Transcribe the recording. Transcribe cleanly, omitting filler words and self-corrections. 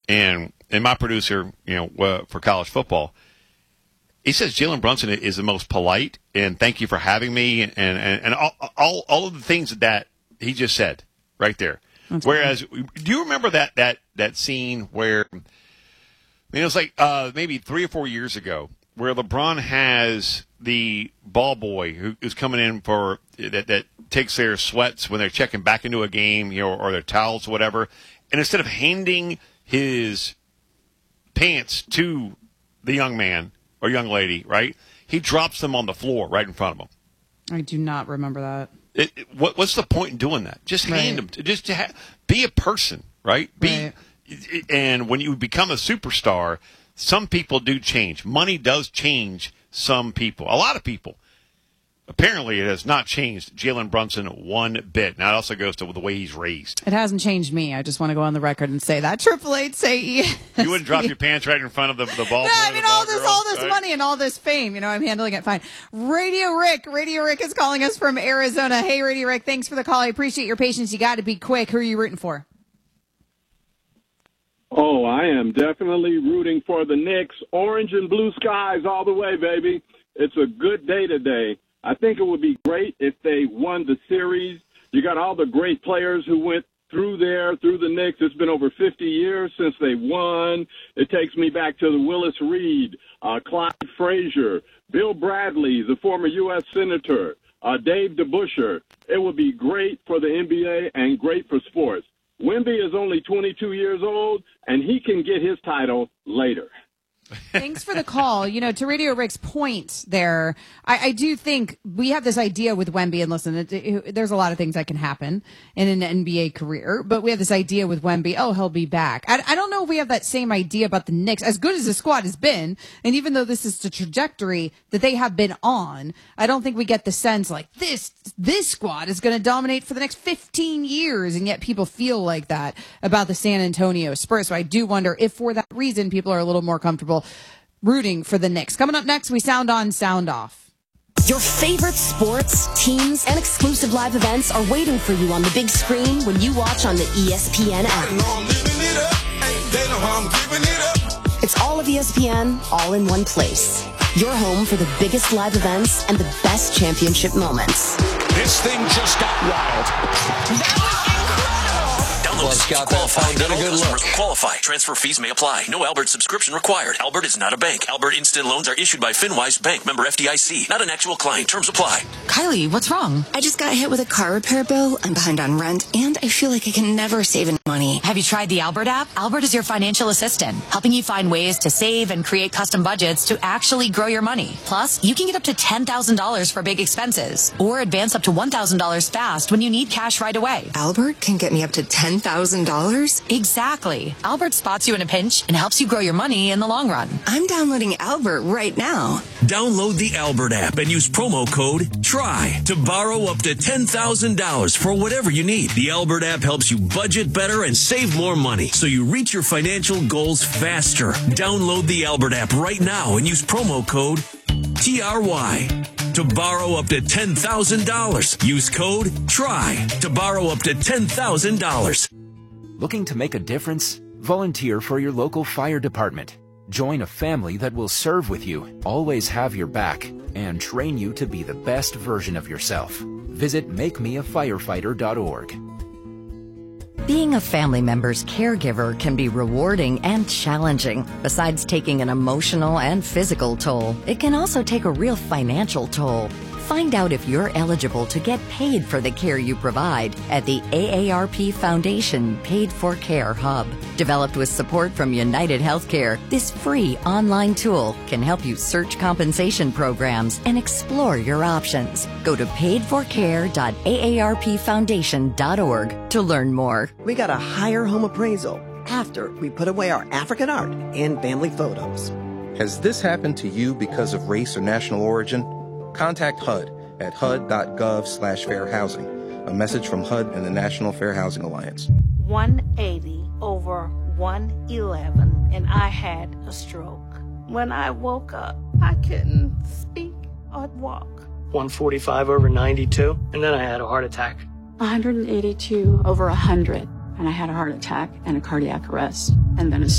and my producer, for college football, he says Jalen Brunson is the most polite, and thank you for having me, and all of the things that he just said right there. That's Whereas, do you remember that scene where, it was like maybe 3 or 4 years ago, where LeBron has the ball boy who's coming in for that takes their sweats when they're checking back into a game, or their towels or whatever, and instead of handing his pants to the young man or young lady, right, he drops them on the floor right in front of him. I do not remember that. What's the point in doing that? Just hand them. Be a person, right? And when you become a superstar, some people do change. Money does change some people. A lot of people. Apparently, it has not changed Jalen Brunson one bit. Now, it also goes to the way he's raised. It hasn't changed me. I just want to go on the record and say that. 888-SAY-ESPN. You wouldn't drop your pants right in front of the ball. No, I mean, all this money and all this fame. I'm handling it fine. Radio Rick is calling us from Arizona. Hey, Radio Rick, thanks for the call. I appreciate your patience. You got to be quick. Who are you rooting for? Oh, I am definitely rooting for the Knicks. Orange and blue skies all the way, baby. It's a good day today. I think it would be great if they won the series. You got all the great players who went through the Knicks. It's been over 50 years since they won. It takes me back to the Willis Reed, Clyde Frazier, Bill Bradley, the former U.S. Senator, Dave DeBusschere. It would be great for the NBA and great for sports. Wemby is only 22 years old, and he can get his title later. Thanks for the call. To Radio Rick's point there, I do think we have this idea with Wemby, and listen, there's a lot of things that can happen in an NBA career, but we have this idea with Wemby, he'll be back. I don't know if we have that same idea about the Knicks, as good as the squad has been, and even though this is the trajectory that they have been on, I don't think we get the sense like this squad is going to dominate for the next 15 years, and yet people feel like that about the San Antonio Spurs. So I do wonder if for that reason people are a little more comfortable rooting for the Knicks. Coming up next, we sound on, sound off. Your favorite sports, teams, and exclusive live events are waiting for you on the big screen when you watch on the ESPN app. It's all of ESPN, all in one place. Your home for the biggest live events and the best championship moments. This thing just got wild. That was incredible. Well, Scott, qualify. Not all customers will qualify. Transfer fees may apply. No Albert subscription required. Albert is not a bank. Albert Instant Loans are issued by FinWise Bank, member FDIC. Not an actual client. Terms apply. Kylie, what's wrong? I just got hit with a car repair bill. I'm behind on rent, and I feel like I can never save any money. Have you tried the Albert app? Albert is your financial assistant, helping you find ways to save and create custom budgets to actually grow your money. Plus, you can get up to $10,000 for big expenses, or advance up to $1,000 fast when you need cash right away. Albert can get me up to $10,000? Exactly. Albert spots you in a pinch and helps you grow your money in the long run. I'm downloading Albert right now. Download the Albert app and use promo code TRY to borrow up to $10,000 for whatever you need. The Albert app helps you budget better and save more money so you reach your financial goals faster. Download the Albert app right now and use promo code TRY to borrow up to $10,000. Use code TRY to borrow up to $10,000. Looking to make a difference? Volunteer for your local fire department. Join a family that will serve with you, always have your back, and train you to be the best version of yourself. Visit makemeafirefighter.org. Being a family member's caregiver can be rewarding and challenging. Besides taking an emotional and physical toll, it can also take a real financial toll. Find out if you're eligible to get paid for the care you provide at the AARP Foundation Paid for Care Hub. Developed with support from United Healthcare, this free online tool can help you search compensation programs and explore your options. Go to paidforcare.aarpfoundation.org to learn more. We got a higher home appraisal after we put away our African art and family photos. Has this happened to you because of race or national origin? Contact HUD at hud.gov/fair housing. A message from HUD and the National Fair Housing Alliance. 180 over 111, and I had a stroke. When I woke up, I couldn't speak or walk. 145 over 92, and then I had a heart attack. 182 over 100, and I had a heart attack and a cardiac arrest, and then a